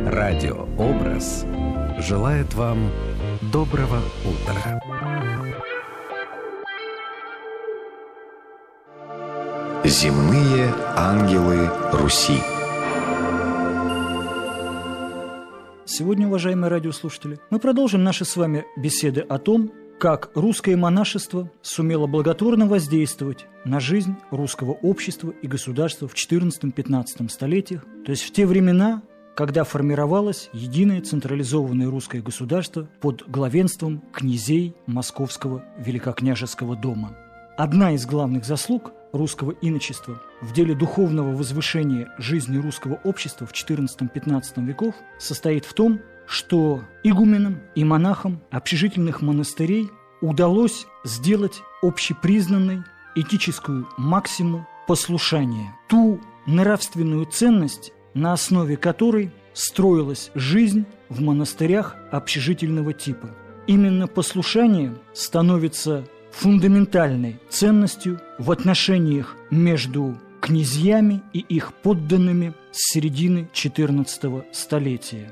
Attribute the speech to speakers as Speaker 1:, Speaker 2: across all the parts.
Speaker 1: Радиообраз желает вам доброго утра.
Speaker 2: Земные ангелы Руси.
Speaker 3: Сегодня, уважаемые радиослушатели, мы продолжим наши с вами беседы о том, как русское монашество сумело благотворно воздействовать на жизнь русского общества и государства в XIV-XV столетиях, то есть в те времена, когда формировалось единое централизованное русское государство под главенством князей Московского Великокняжеского дома. Одна из главных заслуг русского иночества в деле духовного возвышения жизни русского общества в XIV-XV веков состоит в том, что игуменам и монахам общежительных монастырей удалось сделать общепризнанной этическую максиму послушания, ту нравственную ценность, на основе которой строилась жизнь в монастырях общежительного типа. Именно послушание становится фундаментальной ценностью в отношениях между князьями и их подданными с середины XIV столетия.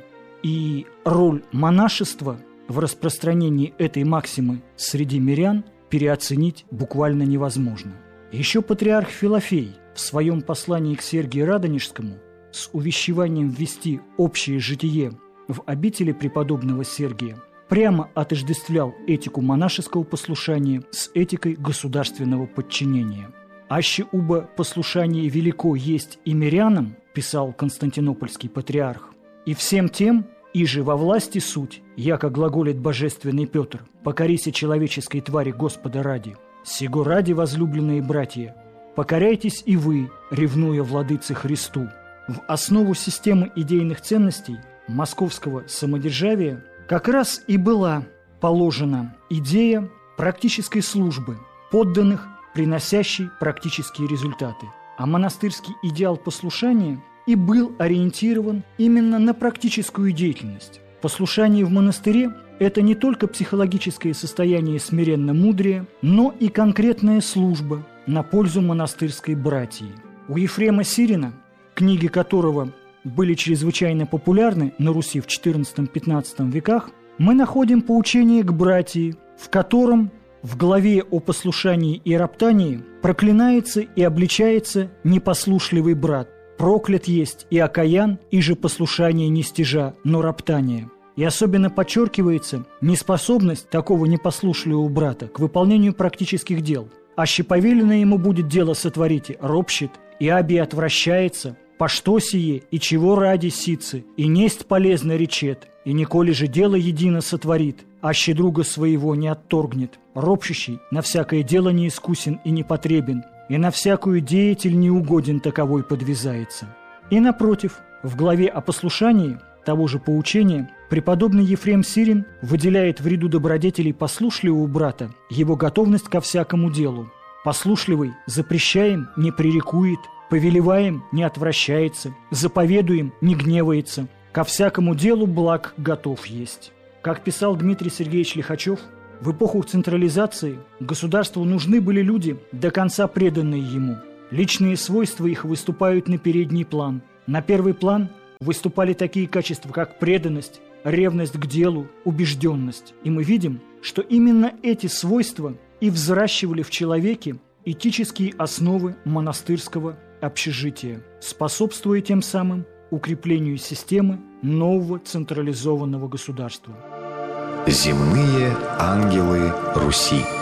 Speaker 3: И роль монашества в распространении этой максимы среди мирян переоценить буквально невозможно. Еще патриарх Филофей в своем послании к Сергию Радонежскому с увещеванием ввести общее житие в обители преподобного Сергия прямо отождествлял этику монашеского послушания с этикой государственного подчинения. «Аще убо послушание велико есть и мирянам», писал константинопольский патриарх, «и всем тем, иже во власти суть, яко глаголит божественный Петр, покорися человеческой твари Господа ради. Сего ради, возлюбленные братья, покоряйтесь и вы, ревнуя владыце Христу». В основу системы идейных ценностей московского самодержавия как раз и была положена идея практической службы, подданных, приносящей практические результаты. А монастырский идеал послушания и был ориентирован именно на практическую деятельность. Послушание в монастыре – это не только психологическое состояние смиренно-мудрия, но и конкретная служба на пользу монастырской братьи. У Ефрема Сирина, книги которого были чрезвычайно популярны на Руси в XIV-XV веках, мы находим поучение к братии, в котором в главе о послушании и роптании проклинается и обличается непослушливый брат. «Проклят есть и окаян, и же послушание не стяжа, но роптание». И особенно подчеркивается неспособность такого непослушливого брата к выполнению практических дел. «Аще повелено ему будет дело сотворите, ропщет, и аби отвращается, по что сие, и чего ради сицы, и несть полезно речет, и николи же дело едино сотворит, аще друга своего не отторгнет, ропщущий на всякое дело не искусен и непотребен, и на всякую деятель неугоден таковой подвязается». И напротив, в главе о послушании того же поучения преподобный Ефрем Сирин выделяет в ряду добродетелей послушливого брата его готовность ко всякому делу. «Послушливый запрещаем, не пререкует, повелеваем, не отвращается, заповедуем, не гневается, ко всякому делу благ готов есть». Как писал Дмитрий Сергеевич Лихачев, в эпоху централизации государству нужны были люди, до конца преданные ему. Личные свойства их выступают на передний план. На первый план выступали такие качества, как преданность, ревность к делу, убежденность. И мы видим, что именно эти свойства и взращивали в человеке этические основы монастырского общежития, способствуя тем самым укреплению системы нового централизованного государства.
Speaker 2: Земные ангелы Руси.